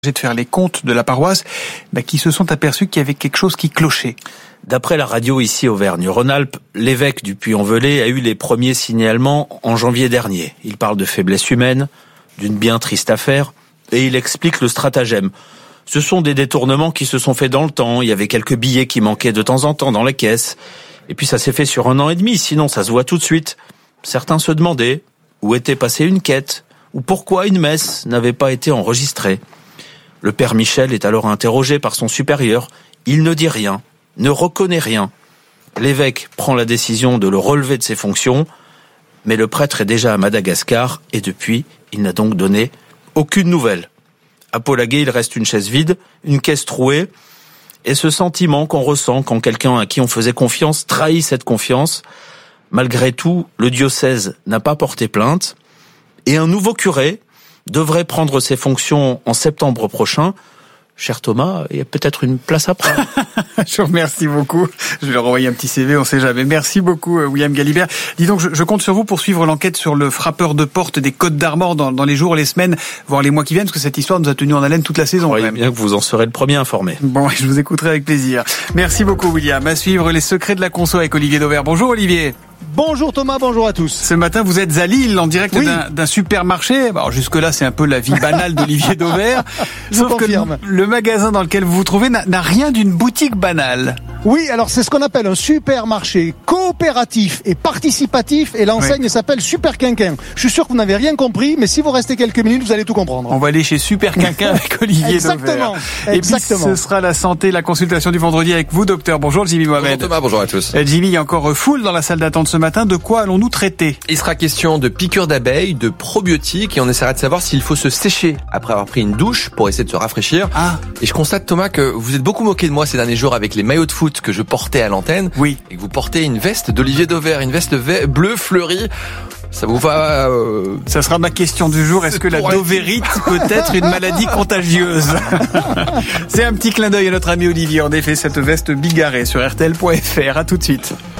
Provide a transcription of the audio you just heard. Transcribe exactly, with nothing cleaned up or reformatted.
de faire les comptes de la paroisse, bah, qui se sont aperçus qu'il y avait quelque chose qui clochait. D'après la radio ici Auvergne-Rhône-Alpes, l'évêque du Puy-en-Velay a eu les premiers signalements en janvier dernier. Il parle de faiblesse humaine, d'une bien triste affaire, et il explique le stratagème. Ce sont des détournements qui se sont faits dans le temps, il y avait quelques billets qui manquaient de temps en temps dans les caisses, et puis ça s'est fait sur un an et demi, sinon ça se voit tout de suite. Certains se demandaient où était passée une quête, ou pourquoi une messe n'avait pas été enregistrée. Le père Michel est alors interrogé par son supérieur. Il ne dit rien, ne reconnaît rien. L'évêque prend la décision de le relever de ses fonctions, mais le prêtre est déjà à Madagascar et depuis, il n'a donc donné aucune nouvelle. À Polaguet, il reste une chaise vide, une caisse trouée, et ce sentiment qu'on ressent quand quelqu'un à qui on faisait confiance trahit cette confiance. Malgré tout, le diocèse n'a pas porté plainte, et un nouveau curé devrait prendre ses fonctions en septembre prochain. Cher Thomas, il y a peut-être une place à prendre. Je vous remercie beaucoup. Je vais leur envoyer un petit C V, on sait jamais. Merci beaucoup, William Galibert. Dis donc, je, je compte sur vous pour suivre l'enquête sur le frappeur de porte des Côtes d'Armor dans, dans les jours, les semaines, voire les mois qui viennent, parce que cette histoire nous a tenu en haleine toute la saison. Vous voyez bien que vous en serez le premier informé. Bon, je vous écouterai avec plaisir. Merci beaucoup, William. À suivre les secrets de la conso avec Olivier Dauvert. Bonjour, Olivier. Bonjour Thomas, bonjour à tous. Ce matin, vous êtes à Lille, en direct oui. d'un, d'un supermarché. Alors jusque-là, c'est un peu la vie banale d'Olivier Dauvert. Sauf que le, le magasin dans lequel vous vous trouvez n'a, n'a rien d'une boutique banale. Oui, alors c'est ce qu'on appelle un supermarché coopératif et participatif, et l'enseigne oui. s'appelle Super Quinquin. Je suis sûr que vous n'avez rien compris, mais si vous restez quelques minutes, vous allez tout comprendre. On va aller chez Super Quinquin avec Olivier Exactement. Dauvert. Exactement. Et puis ce sera la santé, la consultation du vendredi avec vous, docteur. Bonjour Jimmy Mohamed. Bonjour Thomas, bonjour à tous. Jimmy, il y a encore foule dans la salle d'attente ce matin. De quoi allons-nous traiter ? Il sera question de piqûres d'abeilles, de probiotiques, et on essaiera de savoir s'il faut se sécher après avoir pris une douche pour essayer de se rafraîchir. Ah. Et je constate, Thomas, que vous êtes beaucoup moqué de moi ces derniers jours avec les maillots de foot que je portais à l'antenne. Oui. Et que vous portez une veste d'Olivier Dauvert, une veste bleue fleurie. Ça vous va euh... Ça sera ma question du jour. Est-ce que la dovérite peut être une maladie contagieuse ? C'est un petit clin d'œil à notre ami Olivier. En effet, cette veste bigarrée sur R T L point F R. À tout de suite.